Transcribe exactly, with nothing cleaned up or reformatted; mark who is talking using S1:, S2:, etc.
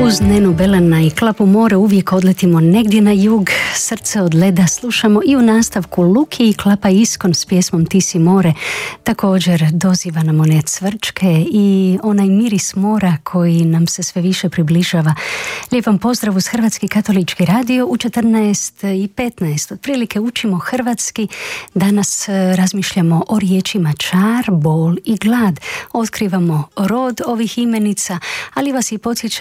S1: Uz Nenu Belana i Klapu more uvijek odletimo negdje na jug, Srce od leda slušamo i u nastavku Luki i Klapa Iskon s pjesmom Ti si more. Također doziva nam one cvrčke i onaj miris mora koji nam se sve više približava. Lijep vam pozdrav uz Hrvatski katolički radio u četrnaest i petnaest. Otprilike učimo hrvatski. Danas razmišljamo o riječima čar, bol i glad. Otkrivamo rod ovih imenica, ali vas i podsjećamo